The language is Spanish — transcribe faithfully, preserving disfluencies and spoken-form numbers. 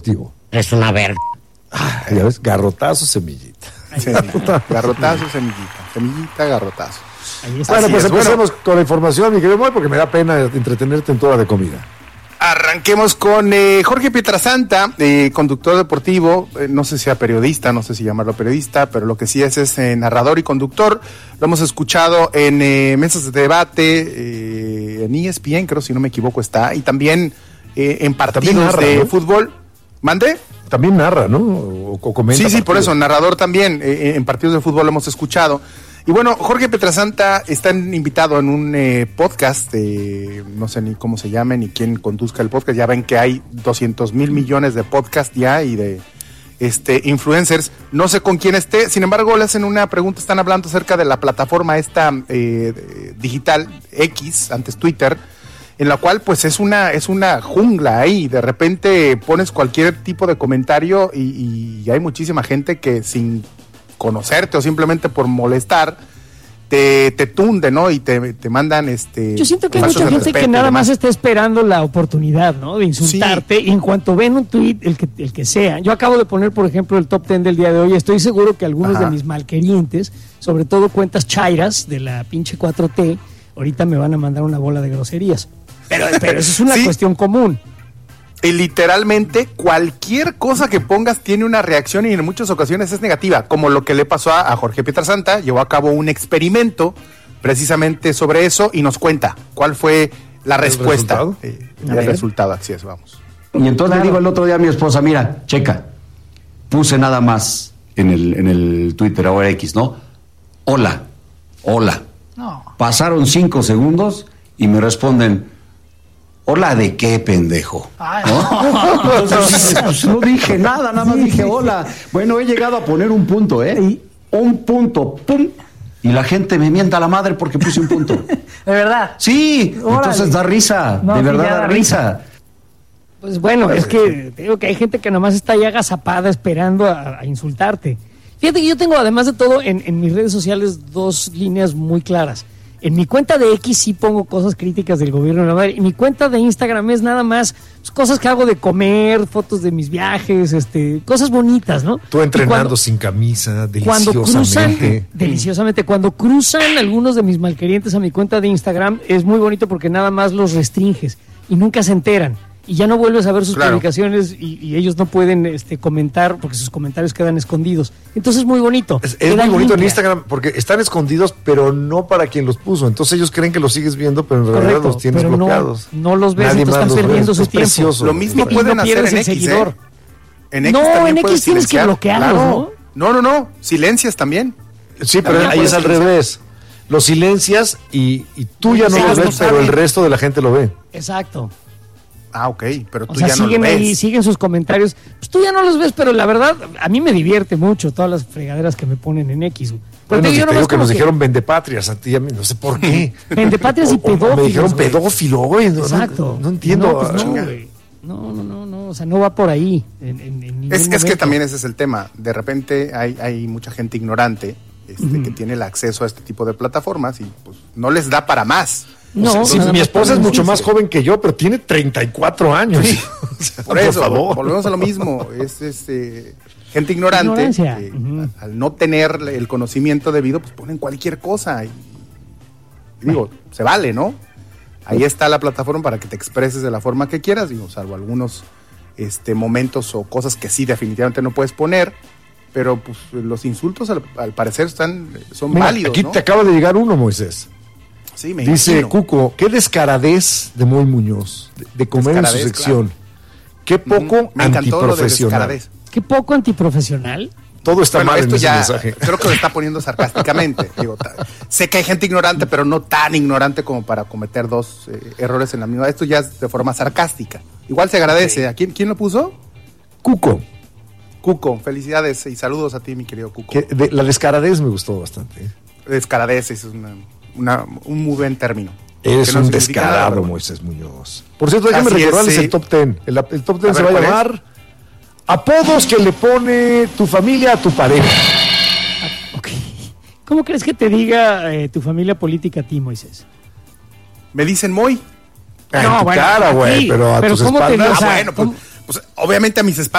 deportivo. Es una ver... Ah, ya ves, garrotazo, semillita. Sí, garrotazo, semillita. Semillita, garrotazo. Ahí está. Bueno, pues es, empecemos bueno. con la información, mi querido Moy, porque me da pena entretenerte en toda de comida. Arranquemos con eh, Jorge Pietrasanta, eh, conductor deportivo, eh, no sé si sea periodista, no sé si llamarlo periodista, pero lo que sí es es eh, narrador y conductor. Lo hemos escuchado en eh, mesas de debate, eh, en E S P N, creo, si no me equivoco, está, y también eh, en partidos narra, de ¿no? fútbol. ¿Mande? También narra, ¿no? O, o comenta. Sí, sí, partidos. Por eso, narrador también, eh, en partidos de fútbol lo hemos escuchado. Y bueno, Jorge Pietrasanta está invitado en un eh, podcast, eh, no sé ni cómo se llame, ni quién conduzca el podcast. Ya ven que hay doscientos mil millones de podcasts ya y de este influencers. No sé con quién esté, sin embargo le hacen una pregunta, están hablando acerca de la plataforma esta eh, digital, X, antes Twitter, en la cual pues es una es una jungla ahí. De repente pones cualquier tipo de comentario y, y hay muchísima gente que sin conocerte o simplemente por molestar te, te tunde, ¿no? Y te, te mandan este... Yo siento que hay mucha gente que nada más está esperando la oportunidad, ¿no? De insultarte, sí. Y en cuanto ven un tuit, el que, el que sea. Yo acabo de poner, por ejemplo, el top ten del día de hoy. Estoy seguro que algunos Ajá. de mis malquerientes, sobre todo cuentas chairas de la pinche cuatro T, ahorita me van a mandar una bola de groserías. Pero, pero eso es una sí. cuestión común. Y literalmente cualquier cosa que pongas tiene una reacción y en muchas ocasiones es negativa, como lo que le pasó a, a Jorge Pietrasanta. Llevó a cabo un experimento precisamente sobre eso y nos cuenta cuál fue la ¿El respuesta. Resultado? Eh, el resultado, así es, vamos. Y entonces claro. le digo el otro día a mi esposa, mira, checa, puse nada más en el, en el Twitter, ahora X, ¿no? Hola, hola. No. Pasaron cinco segundos y me responden, hola de qué, pendejo. ¿No? Entonces, pues, no dije nada, nada más dije hola. Bueno, he llegado a poner un punto, ¿eh? Un punto, pum. Y la gente me mienta a la madre porque puse un punto. ¿De verdad? Sí, Órale. Entonces da risa, no, de verdad da risa. risa. Pues bueno, es que te digo que hay gente que nomás está ahí agazapada esperando a, a insultarte. Fíjate que yo tengo, además de todo, en, en mis redes sociales dos líneas muy claras. En mi cuenta de X sí pongo cosas críticas del gobierno de la madre. Y mi cuenta de Instagram es nada más pues, cosas que hago de comer, fotos de mis viajes, este, cosas bonitas, ¿no? Tú entrenando cuando, sin camisa, deliciosamente. Cuando cruzan, deliciosamente. Cuando cruzan algunos de mis malquerientes a mi cuenta de Instagram, es muy bonito porque nada más los restringes y nunca se enteran. Y ya no vuelves a ver sus claro. publicaciones y, y ellos no pueden este, comentar porque sus comentarios quedan escondidos. Entonces es muy bonito. Es, es muy bonito limpia. En Instagram porque están escondidos, pero no para quien los puso. Entonces ellos creen que los sigues viendo, pero en Correcto, realidad los tienes pero bloqueados. No, no los ves, Nadie entonces están perdiendo su es tiempo. Precioso. Lo mismo y pueden no hacer en X, ¿eh? En X no, en X tienes que bloquearlos, claro. ¿no? No, no, no. Silencias también. Sí, pero también ahí es al revés. Los silencias y, y tú ya no sí, los ves, no pero el resto de la gente lo ve. Exacto. Ah, ok, pero tú o sea, ya siguen no lo ves. Ahí, siguen sus comentarios. Pues tú ya no los ves, pero la verdad, a mí me divierte mucho todas las fregaderas que me ponen en X. Bueno, te, yo te digo que nos que... dijeron vendepatrias a ti, a mí, no sé por qué. Vendepatrias y pedófilos. Me dijeron pedófilo, güey. No, Exacto. No, no entiendo. No, pues no, güey. No, no, no, no, o sea, no va por ahí. En, en, en es, es que también ese es el tema. De repente hay, hay mucha gente ignorante este, uh-huh. que tiene el acceso a este tipo de plataformas y pues no les da para más. No, o sea, sí, mi esposa es mucho más joven que yo, pero tiene treinta y cuatro años. Sí. O sea, por, por eso, favor. Volvemos a lo mismo. Es este, gente ignorante. Eh, uh-huh. Al no tener el conocimiento debido, pues ponen cualquier cosa. Y, y digo, se vale, ¿no? Ahí está la plataforma para que te expreses de la forma que quieras, digo, salvo algunos este, momentos o cosas que sí definitivamente no puedes poner. Pero pues los insultos al, al parecer están, son Mira, válidos. Aquí ¿no? te acaba de llegar uno, Moisés. Sí, me Dice imagino. Cuco, qué descaradez de Moy Muñoz, de, de comer en su sección. Claro. Qué poco mm, antiprofesional. Qué poco antiprofesional. Todo está bueno, mal esto en ya, ese mensaje. Creo que lo está poniendo sarcásticamente. Digo, ta, sé que hay gente ignorante, pero no tan ignorante como para cometer dos eh, errores en la misma. Esto ya es de forma sarcástica. Igual se agradece. Okay. ¿A quién, quién lo puso? Cuco. Cuco, felicidades y saludos a ti, mi querido Cuco. Que de, la descaradez me gustó bastante. ¿eh? Descaradez es una... Una, un muy buen término. Eres no un descarado, nada, Moisés Muñoz. Por cierto, déjame Así recordarles es, sí. el top ten. El, el top ten a se ver, va a llamar es? Apodos que le pone tu familia a tu pareja. Okay. ¿Cómo crees que te diga eh, tu familia política a ti, Moisés? Me dicen Moy. Ah, no, en tu bueno, cara, güey, pero a pero tus ¿cómo espaldas. Te, o sea, ah, bueno, pues, pues obviamente a mis espaldas.